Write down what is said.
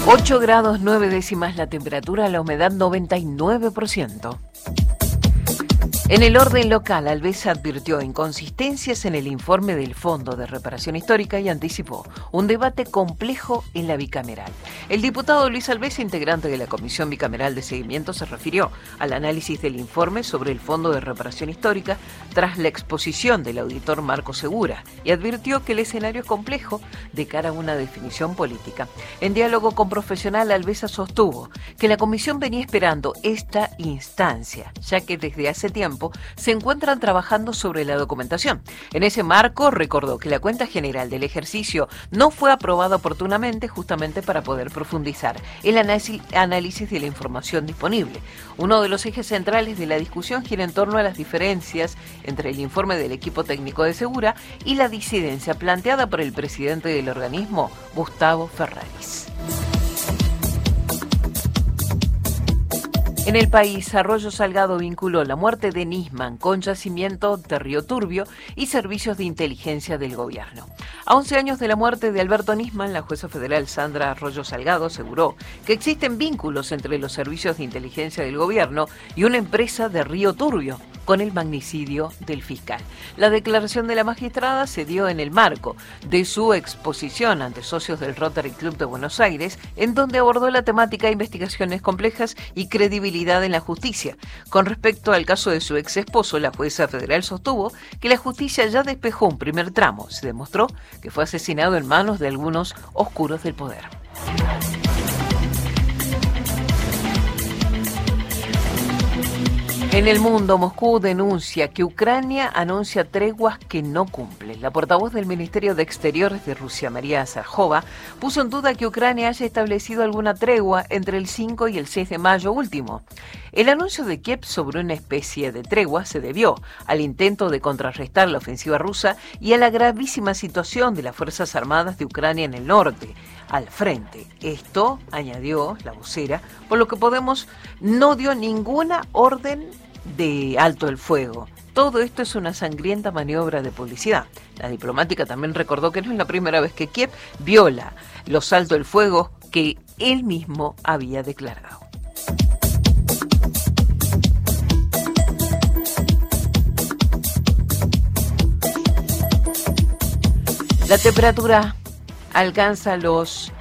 8 grados 9 décimas la temperatura, la humedad 99%. En el orden local, Alves advirtió inconsistencias en el informe del Fondo de Reparación Histórica y anticipó un debate complejo en la bicameral. El diputado Luis Alves, integrante de la Comisión Bicameral de Seguimiento, se refirió al análisis del informe sobre el Fondo de Reparación Histórica tras la exposición del auditor Marco Segura y advirtió que el escenario es complejo de cara a una definición política. En diálogo con Profesional, Alves sostuvo que la Comisión venía esperando esta instancia, ya que desde hace tiempo se encuentran trabajando sobre la documentación. En ese marco, recordó que la cuenta general del ejercicio no fue aprobada oportunamente justamente para poder profundizar el análisis de la información disponible. Uno de los ejes centrales de la discusión gira en torno a las diferencias entre el informe del equipo técnico de Segura y la disidencia planteada por el presidente del organismo, Gustavo Ferraris. En el país, Arroyo Salgado vinculó la muerte de Nisman con yacimiento de Río Turbio y servicios de inteligencia del gobierno. A 11 años de la muerte de Alberto Nisman, la jueza federal Sandra Arroyo Salgado aseguró que existen vínculos entre los servicios de inteligencia del gobierno y una empresa de Río Turbio con el magnicidio del fiscal. La declaración de la magistrada se dio en el marco de su exposición ante socios del Rotary Club de Buenos Aires, en donde abordó la temática de investigaciones complejas y credibilidad en la justicia. Con respecto al caso de su ex esposo, la jueza federal sostuvo que la justicia ya despejó un primer tramo. Se demostró que fue asesinado en manos de algunos oscuros del poder. En el mundo, Moscú denuncia que Ucrania anuncia treguas que no cumple. La portavoz del Ministerio de Exteriores de Rusia, María Zakharova, puso en duda que Ucrania haya establecido alguna tregua entre el 5 y el 6 de mayo último. El anuncio de Kiev sobre una especie de tregua se debió al intento de contrarrestar la ofensiva rusa y a la gravísima situación de las Fuerzas Armadas de Ucrania en el norte, al frente. Esto, añadió la vocera, por lo que Podemos no dio ninguna orden de alto el fuego. Todo esto es una sangrienta maniobra de publicidad. La diplomática también recordó que no es la primera vez que Kiev viola los alto el fuego que él mismo había declarado. La temperatura alcanza los